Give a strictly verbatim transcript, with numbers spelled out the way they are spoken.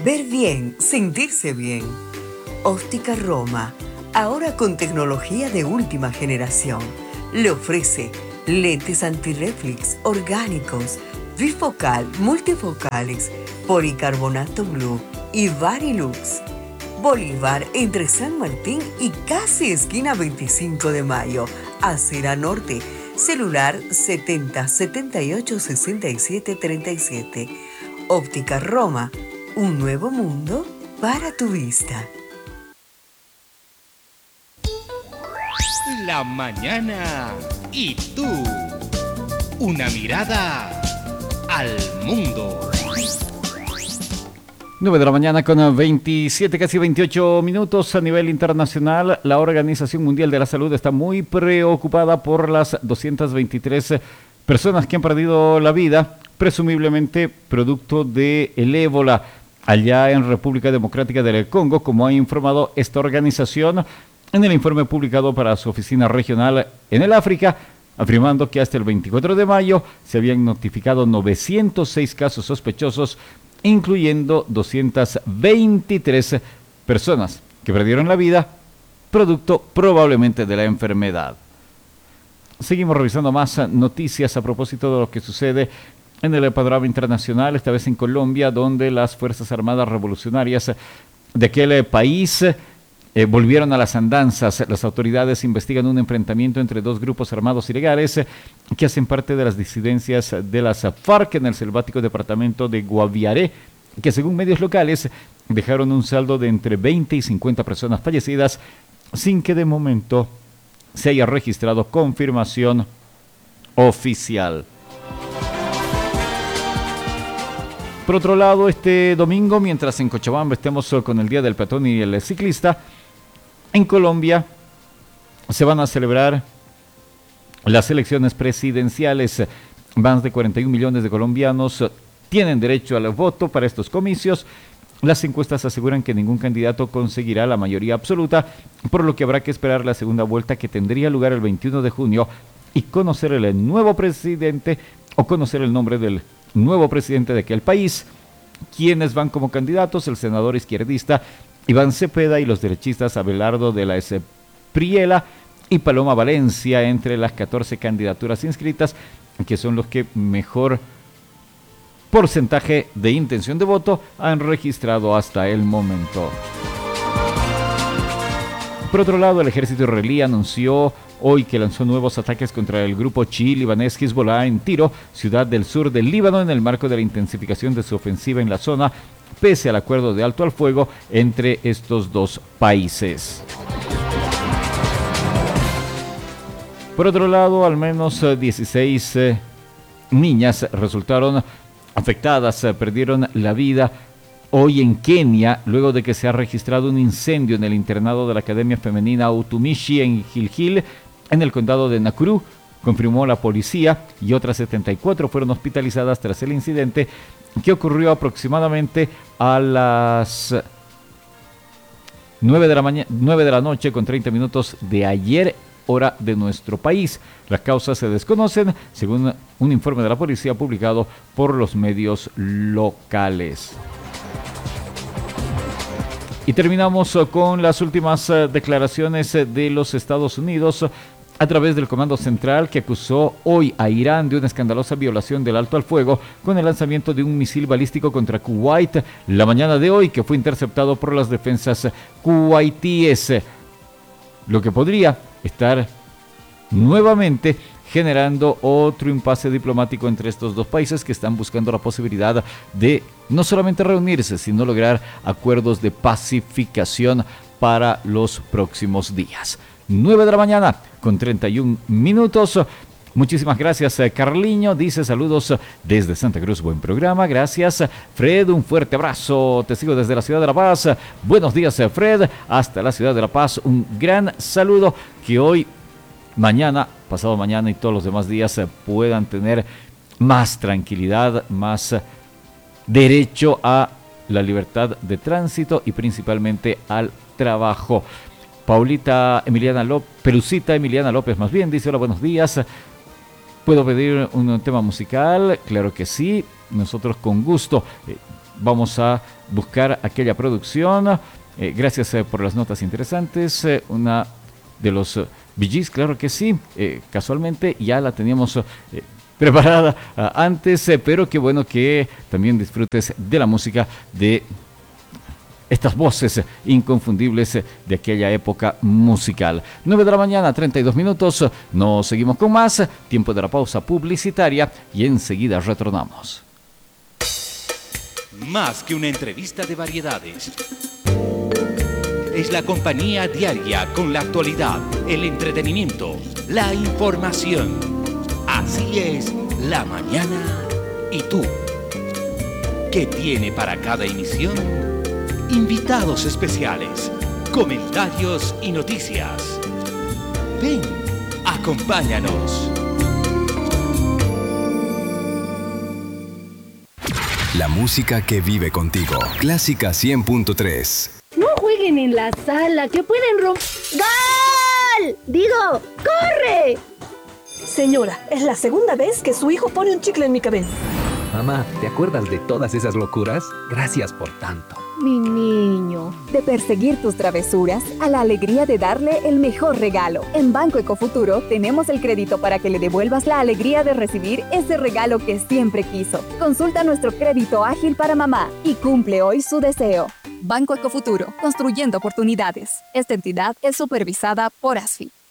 Ver bien, sentirse bien. Óptica Roma, ahora con tecnología de última generación. Le ofrece lentes antirreflex orgánicos, bifocal, multifocales, policarbonato blue y Varilux. Bolívar entre San Martín y casi esquina veinticinco de mayo, Acera Norte. Celular setenta setenta y ocho sesenta y siete treinta y siete. Óptica Roma, un nuevo mundo para tu vista. La mañana y tú. Una mirada al mundo. nueve de la mañana con veintisiete, casi veintiocho minutos a nivel internacional. La Organización Mundial de la Salud está muy preocupada por las doscientas veintitrés personas que han perdido la vida, presumiblemente producto del ébola, allá en República Democrática del Congo, como ha informado esta organización en el informe publicado para su oficina regional en el África, afirmando que hasta el veinticuatro de mayo se habían notificado novecientos seis casos sospechosos, incluyendo doscientas veintitrés personas que perdieron la vida, producto probablemente de la enfermedad. Seguimos revisando más noticias a propósito de lo que sucede en el panorama internacional, esta vez en Colombia, donde las Fuerzas Armadas Revolucionarias de aquel país eh, volvieron a las andanzas. Las autoridades investigan un enfrentamiento entre dos grupos armados ilegales eh, que hacen parte de las disidencias de las FARC en el selvático departamento de Guaviare, que según medios locales dejaron un saldo de entre veinte y cincuenta personas fallecidas, sin que de momento se haya registrado confirmación oficial. Por otro lado, este domingo, mientras en Cochabamba estemos con el Día del Peatón y el Ciclista, en Colombia se van a celebrar las elecciones presidenciales. Más de cuarenta y un millones de colombianos tienen derecho al voto para estos comicios. Las encuestas aseguran que ningún candidato conseguirá la mayoría absoluta, por lo que habrá que esperar la segunda vuelta, que tendría lugar el veintiuno de junio, y conocer el nuevo presidente o conocer el nombre del nuevo presidente de aquel país. Quienes van como candidatos: el senador izquierdista Iván Cepeda y los derechistas Abelardo de la Espriella y Paloma Valencia, entre las catorce candidaturas inscritas, que son los que mejor porcentaje de intención de voto han registrado hasta el momento. Por otro lado, el ejército israelí anunció hoy que lanzó nuevos ataques contra el grupo chií libanés Hezbollah en Tiro, ciudad del sur del Líbano, en el marco de la intensificación de su ofensiva en la zona, pese al acuerdo de alto al fuego entre estos dos países. Por otro lado, al menos dieciséis eh, niñas resultaron afectadas, eh, perdieron la vida hoy en Kenia, luego de que se ha registrado un incendio en el internado de la Academia Femenina Utumishi en Gilgil, en el condado de Nakuru, confirmó la policía, y otras setenta y cuatro fueron hospitalizadas tras el incidente, que ocurrió aproximadamente a las nueve de la mañana, nueve de la noche con treinta minutos de ayer, hora de nuestro país. Las causas se desconocen, según un informe de la policía publicado por los medios locales. Y terminamos con las últimas declaraciones de los Estados Unidos a través del Comando Central, que acusó hoy a Irán de una escandalosa violación del alto al fuego con el lanzamiento de un misil balístico contra Kuwait la mañana de hoy, que fue interceptado por las defensas kuwaitíes, lo que podría estar nuevamente generando otro impasse diplomático entre estos dos países, que están buscando la posibilidad de no solamente reunirse, sino lograr acuerdos de pacificación para los próximos días. nueve de la mañana con treinta y un minutos. Muchísimas gracias, Carliño. Dice saludos desde Santa Cruz. Buen programa. Gracias, Fred. Un fuerte abrazo. Te sigo desde la ciudad de La Paz. Buenos días, Fred. Hasta la ciudad de La Paz. Un gran saludo. Que hoy, mañana, pasado mañana y todos los demás días puedan tener más tranquilidad, más derecho a la libertad de tránsito y principalmente al trabajo. Paulita Emiliana López, Pelucita Emiliana López más bien, dice: hola, buenos días. ¿Puedo pedir un tema musical? Claro que sí, nosotros con gusto. Eh, vamos a buscar aquella producción. Eh, gracias eh, por las notas interesantes. Eh, una de los uh, Bee Gees, claro que sí. Eh, casualmente ya la teníamos uh, preparada uh, antes, eh, pero qué bueno que también disfrutes de la música de estas voces inconfundibles de aquella época musical. nueve de la mañana, treinta y dos minutos. Nos seguimos con más. Tiempo de la pausa publicitaria y enseguida retornamos. Más que una entrevista de variedades. Es la compañía diaria con la actualidad, el entretenimiento, la información. Así es La Mañana y tú. ¿Qué tiene para cada emisión? Invitados especiales, comentarios y noticias. Ven, acompáñanos. La música que vive contigo. Clásica cien punto tres. No jueguen en la sala, que pueden romper... ¡Gol! Digo, ¡corre! Señora, es la segunda vez que su hijo pone un chicle en mi cabeza. Mamá, ¿te acuerdas de todas esas locuras? Gracias por tanto. Mi niño. De perseguir tus travesuras a la alegría de darle el mejor regalo. En Banco Ecofuturo tenemos el crédito para que le devuelvas la alegría de recibir ese regalo que siempre quiso. Consulta nuestro crédito ágil para mamá y cumple hoy su deseo. Banco Ecofuturo, construyendo oportunidades. Esta entidad es supervisada por ASFI.